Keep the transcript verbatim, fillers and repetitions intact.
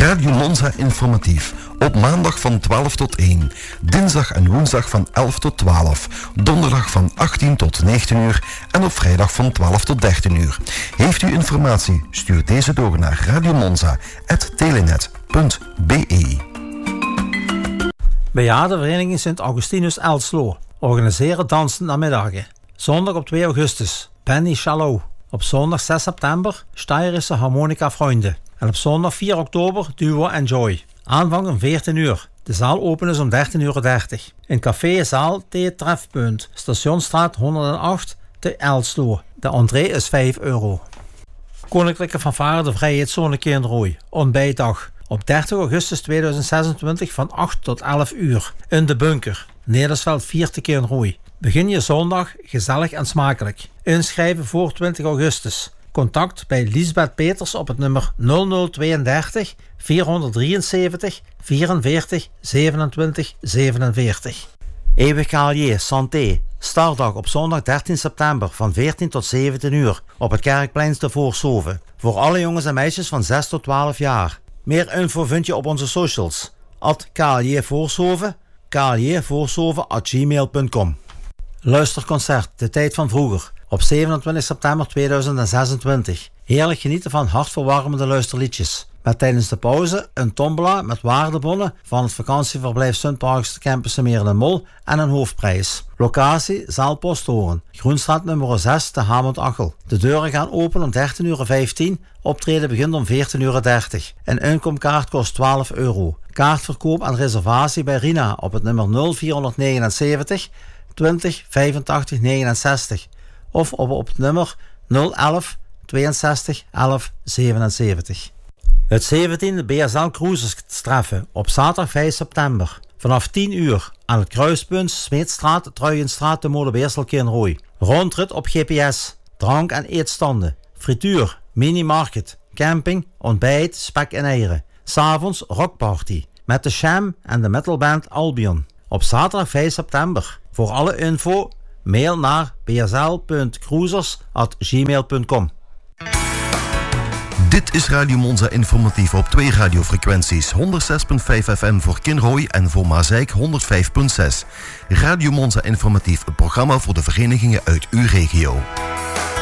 Radio Monza informatief. Op maandag van twaalf tot één. Dinsdag en woensdag van elf tot twaalf. Donderdag van achttien tot negentien uur. En op vrijdag van twaalf tot dertien uur. Heeft u informatie? Stuur deze door naar radiomonza apenstaartje telenet punt b e. Bejaardenvereniging Sint Augustinus Elslo organiseren dansen namiddagen. Zondag op twee augustus, Penny Shallow. Op zondag zes september, Steirische Harmonica Freunde. En op zondag vier oktober, Duo Enjoy. Aanvang om veertien uur. De zaal open is om dertien uur dertig. In café Zaal T Trefpunt, Stationsstraat honderdacht te Elslo. De entree is vijf euro. Koninklijke Fanfare de Vrijheidszone Kinrooi. Ontbijtdag. Op dertig augustus tweeduizend zesentwintig van acht tot elf uur. In de bunker. Nedersveld vier te Kinrooi. Begin je zondag gezellig en smakelijk. Inschrijven voor twintig augustus. Contact bij Liesbeth Peters op het nummer nul nul tweeëndertig vierhonderddrieënzeventig vierenveertig zevenentwintig zevenenveertig. Eeuwig Calier Santé. Startdag op zondag dertien september van veertien tot zeventien uur op het Kerkplein te Voorshoven. Voor alle jongens en meisjes van zes tot twaalf jaar. Meer info vind je op onze socials. At Calier Voorshoven, caliervoorshoven at gmail punt com. Luisterconcert, de tijd van vroeger. Op zevenentwintig september tweeduizend zesentwintig. Heerlijk genieten van hartverwarmende luisterliedjes. Met tijdens de pauze een tombola met waardebonnen van het vakantieverblijf Sunparks Campus Meren en Mol en een hoofdprijs. Locatie Zaal Posthoorn, Groenstraat nummer zes te Hamont-Achel. De deuren gaan open om dertien uur vijftien, optreden begint om veertien uur dertig. Een inkomkaart kost twaalf euro. Kaartverkoop en reservatie bij Rina op het nummer nul vierhonderdnegenenzeventig twintig vijfentachtig negenenzestig of op, op het nummer nul elf tweeënzestig elf zevenenzeventig. Het zeventiende B S L Cruisers treffen op zaterdag vijf september. Vanaf tien uur aan het kruispunt Smeetstraat, Truijenstraat te Molenbeersel Kinrooi. Rondrit op G P S, drank- en eetstanden, frituur, minimarket, camping, ontbijt, spek en eieren. 'S Avonds rockparty met de Sham en de metalband Albion. Op zaterdag vijf september. Voor alle info mail naar b s l punt cruisers at gmail punt com. Dit is Radio Monza informatief op twee radiofrequenties. honderdzes komma vijf F M voor Kinrooi en voor Maasijk honderdvijf komma zes. Radio Monza informatief, een programma voor de verenigingen uit uw regio.